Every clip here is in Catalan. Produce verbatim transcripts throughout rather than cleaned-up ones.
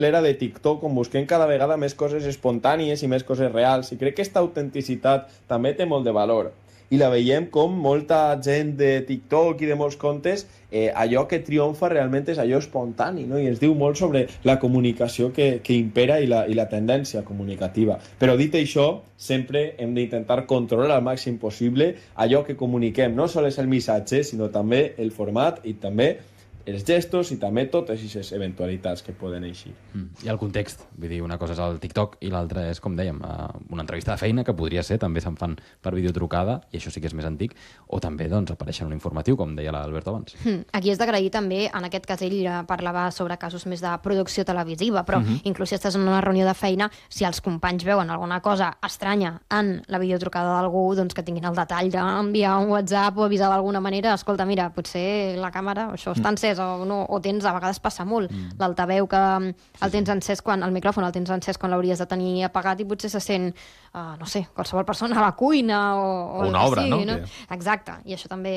l'era de TikTok, on busquem cada vegada més coses espontànies i més coses reals, i crec que aquesta autenticitat també té molt de valor. I la veiem com molta gent de TikTok i de molts contes, eh, allò que triomfa realment és allò espontani, no? I ens diu molt sobre la comunicació que, que impera i la, i la tendència comunicativa. Però dit això, sempre hem d'intentar controlar al màxim possible allò que comuniquem. No sols el missatge, sinó també el format i també els gestos i també totes aquestes eventualitats que poden eixir. Mm. I el context, vull dir, una cosa és el TikTok i l'altra és, com dèiem, una entrevista de feina, que podria ser, també se'n fan per videotrucada, i això sí que és més antic, o també doncs, apareixen en un informatiu, com deia l'Alberto abans. Mm. Aquí és d'agrair també, en aquest cas ell parlava sobre casos més de producció televisiva, però mm-hmm. inclús si estàs en una reunió de feina, si els companys veuen alguna cosa estranya en la videotrucada d'algú, doncs que tinguin el detall d'enviar un WhatsApp o avisar d'alguna manera, escolta, mira, potser la càmera, això està encès, o, no, o tens, a vegades passa molt, mm. l'altaveu que el tens encès quan, el micròfon el tens encès quan l'hauries de tenir apagat i potser se sent, uh, no sé, qualsevol persona a la cuina o, o una obra, sigui, no? no? Que... Exacte, i això també...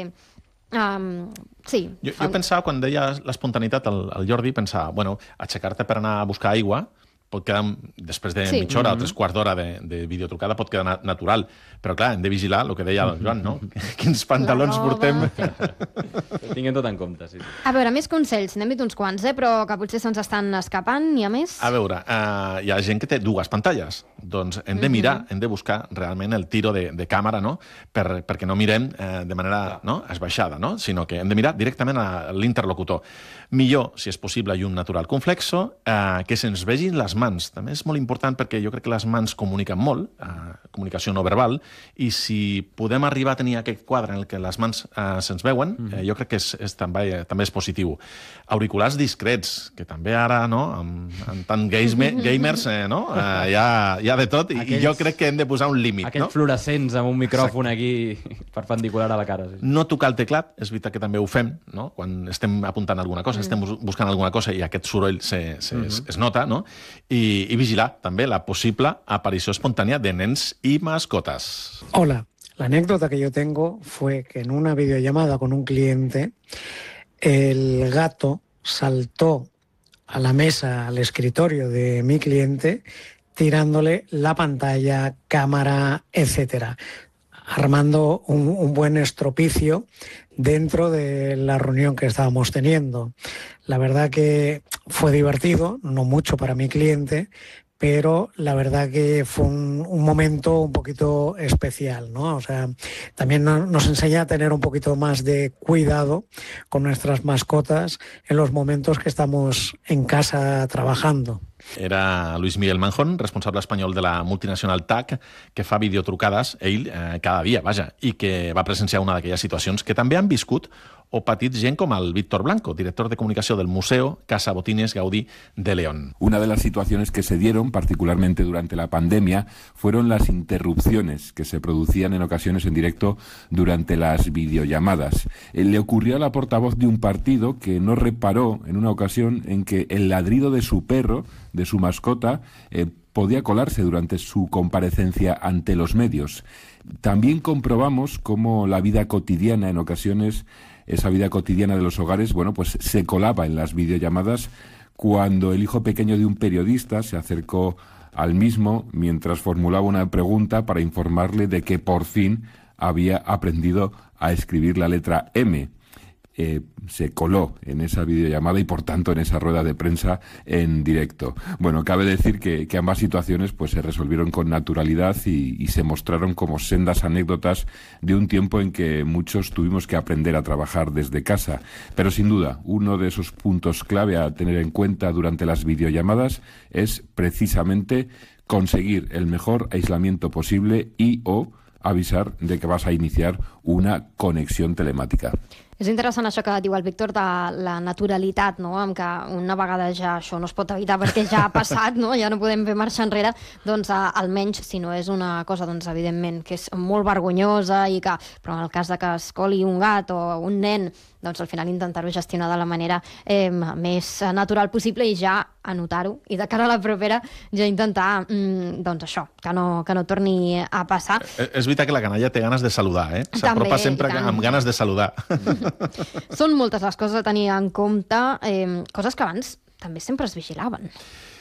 Um, sí. Jo, jo pensava, quan deia l'espontanitat al, al Jordi, pensava, bueno, aixecar-te per anar a buscar aigua pot quedar, després de sí. mitja hora o tres quarts d'hora de, de videotrucada, pot quedar natural. Però, clar, hem de vigilar el que deia el Joan, no? Quins pantalons portem. Tinguem tot en compte, sí. A veure, més consells. N'hem dit uns quants, eh? Però que potser se'ns estan escapant. N'hi ha més? A veure, uh, hi ha gent que té dues pantalles. Doncs hem de mirar, mm-hmm. hem de buscar realment el tiro de, de càmera, no? Per, perquè no mirem eh, de manera no? esbaixada, no? Sinó que hem de mirar directament a l'interlocutor. Millor, si és possible, llum natural conflexo, eh, que se'ns vegin les mans. També és molt important perquè jo crec que les mans comuniquen molt, eh, comunicació no verbal, i si podem arribar a tenir aquest quadre en el que les mans eh, se'ns veuen, eh, jo crec que és, és, també, també és positiu. Auriculars discrets, que també ara, no, amb, amb tant game, gamers, eh, no, eh, hi, ha, hi ha de tot, i, aquells, i jo crec que hem de posar un límit. Aquells no? fluorescents amb un micròfon aquí perpendicular a la cara. Sí. No tocar el teclat, és veritat que també ho fem, no? Quan estem apuntant alguna cosa, mm. estem buscant alguna cosa i aquest soroll se, se, mm-hmm. es, es nota, no? I, i vigilar també la possible aparició espontània de nens y mascotas. Hola, la anécdota que yo tengo fue que en una videollamada con un cliente, el gato saltó a la mesa, al escritorio de mi cliente, tirándole la pantalla, cámara, etcétera, armando un, un buen estropicio dentro de la reunión que estábamos teniendo. La verdad que fue divertido, no mucho para mi cliente, pero la verdad que fue un, un momento un poquito especial, ¿no? O sea, también no, nos enseña a tener un poquito más de cuidado con nuestras mascotas en los momentos que estamos en casa trabajando. Era Luis Miguel Manjón, responsable espanyol de la multinacional T A C, que fa videotrucades, ell, eh, cada dia, vaja, i que va presenciar una d'aquelles situacions que també han viscut o patit gent com el Víctor Blanco, director de comunicació del Museo Casa Botines Gaudí de León. Una de las situaciones que se dieron, particularmente durante la pandemia, fueron las interrupciones que se producían en ocasiones en directo durante las videollamadas. Le ocurrió a la portavoz de un partido que no reparó en una ocasión en que el ladrido de su perro, de su mascota, eh, podía colarse durante su comparecencia ante los medios. También comprobamos cómo la vida cotidiana, en ocasiones, esa vida cotidiana de los hogares, bueno, pues se colaba en las videollamadas cuando el hijo pequeño de un periodista se acercó al mismo mientras formulaba una pregunta para informarle de que por fin había aprendido a escribir la letra M. Eh, se coló en esa videollamada y por tanto en esa rueda de prensa en directo. Bueno, cabe decir que, que ambas situaciones pues se resolvieron con naturalidad y, y se mostraron como sendas anécdotas de un tiempo en que muchos tuvimos que aprender a trabajar desde casa. Pero sin duda, uno de esos puntos clave a tener en cuenta durante las videollamadas es precisamente conseguir el mejor aislamiento posible y o avisar de que vas a iniciar una conexión telemática. És interessant això que diu el Víctor de la naturalitat, no? Amb que una vegada ja això no es pot evitar perquè ja ha passat, no? Ja no podem fer marxa enrere, doncs almenys si no és una cosa, doncs evidentment que és molt vergonyosa i que, però en el cas de que es coli un gat o un nen, doncs al final intentar-ho gestionar de la manera eh, més natural possible i ja anotar-ho i de cara a la propera ja intentar mm, doncs això, que no, que no torni a passar. És, és veritat que la canalla té ganes de saludar, eh? S'apropa sempre amb ganes de saludar. Són moltes les coses a tenir en compte, eh, coses que abans també sempre es vigilaven.